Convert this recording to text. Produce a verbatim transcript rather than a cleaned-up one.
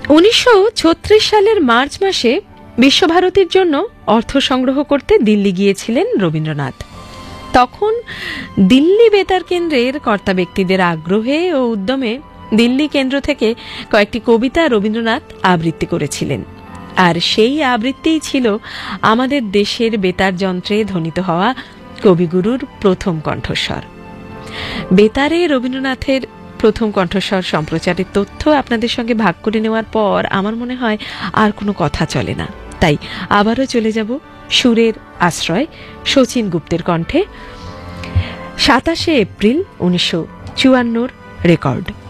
উনিশশো ছত্রিশ সালের মার্চ মাসে বিশ্বভারতীর জন্য অর্থ সংগ্রহ করতে দিল্লি গিয়েছিলেন রবীন্দ্রনাথ। তখন দিল্লি বেতার কেন্দ্রের কর্তা ব্যক্তিদের আগ্রহে ও উদ্যমে দিল্লি কেন্দ্র থেকে কয়েকটি কবিতা রবীন্দ্রনাথ আবৃত্তি করেছিলেন, আর সেই আবৃত্তিই ছিল আমাদের দেশের বেতার যন্ত্রে ধ্বনিত হওয়া কবিগুরুর প্রথম কণ্ঠস্বর। বেতারে রবীন্দ্রনাথের প্রথম কণ্ঠস্বর সম্প্রচারের তথ্য আপনাদের সঙ্গে ভাগ করে নেওয়ার পর আমার মনে হয় আর কোনো কথা চলে না, তাই আবারও চলে যাব সুরের আশ্রয় শচীন গুপ্তের কণ্ঠে সাতাশে এপ্রিল উনিশশো চুয়ান্নর রেকর্ড।